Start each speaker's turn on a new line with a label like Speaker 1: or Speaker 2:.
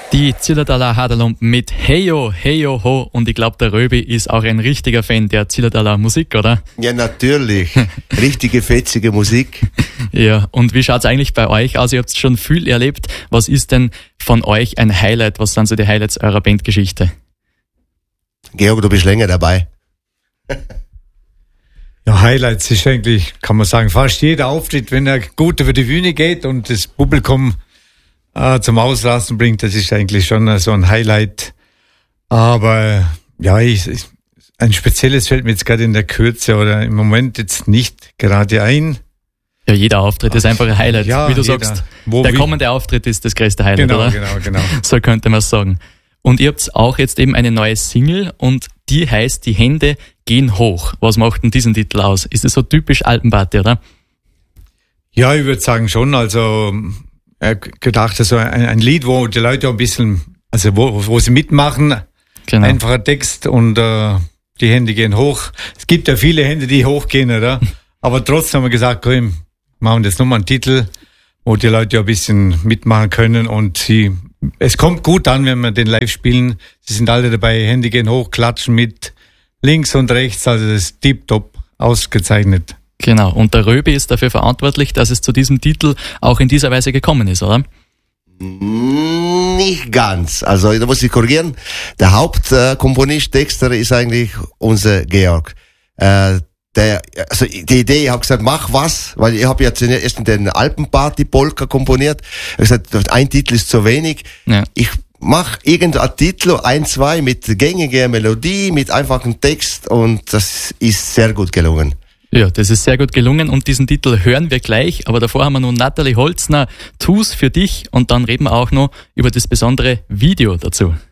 Speaker 1: Die Zillertaler Haderlumpen mit Heyo, Heyo, Ho. Und ich glaube, der Röbi ist auch ein richtiger Fan der Zillertaler Musik, oder?
Speaker 2: Ja, natürlich. Richtige, fetzige Musik.
Speaker 1: Ja, und wie schaut's eigentlich bei euch aus? Ihr habt schon viel erlebt. Was ist denn von euch ein Highlight? Was sind so die Highlights eurer Bandgeschichte?
Speaker 2: Georg, du bist länger dabei.
Speaker 3: Ja, Highlights ist eigentlich, kann man sagen, fast jeder Auftritt, wenn er gut über die Bühne geht und das Publikum zum Auslassen bringt, das ist eigentlich schon so ein Highlight. Aber ja, ein spezielles fällt mir jetzt gerade in der Kürze oder im Moment jetzt nicht gerade ein.
Speaker 1: Ja, jeder Auftritt ist einfach ein Highlight,
Speaker 3: ja,
Speaker 1: wie du sagst. Der kommende Auftritt ist das größte Highlight,
Speaker 3: genau,
Speaker 1: oder?
Speaker 3: Genau.
Speaker 1: So könnte man es sagen. Und ihr habt auch jetzt eben eine neue Single und die heißt Die Hände gehen hoch. Was macht denn diesen Titel aus? Ist das so typisch Alpenparty, oder?
Speaker 3: Ja, ich würde sagen schon. Also gedacht, also ein Lied, wo die Leute ein bisschen, also wo sie mitmachen. Genau. Einfacher Text und die Hände gehen hoch. Es gibt ja viele Hände, die hochgehen, oder? Aber trotzdem haben wir gesagt, komm, machen jetzt nochmal einen Titel, wo die Leute ein bisschen mitmachen können und es kommt gut an, wenn wir den live spielen. Sie sind alle dabei, Hände gehen hoch, klatschen mit links und rechts, also das ist tipptopp ausgezeichnet.
Speaker 1: Genau, und der Röbi ist dafür verantwortlich, dass es zu diesem Titel auch in dieser Weise gekommen ist, oder?
Speaker 2: Nicht ganz. Also da muss ich korrigieren. Der Hauptkomponist, Texter ist eigentlich unser Georg. Die Idee, ich habe gesagt, mach was, weil ich habe ja zuerst den Alpenparty-Polka komponiert. Ich habe gesagt, ein Titel ist zu wenig. Ja. Ich mach irgendein Titel, 1, 2 mit gängiger Melodie, mit einfachem Text und das ist sehr gut gelungen.
Speaker 1: Ja, das ist sehr gut gelungen und diesen Titel hören wir gleich, aber davor haben wir nun Nathalie Holzner, Tu's für dich und dann reden wir auch noch über das besondere Video dazu.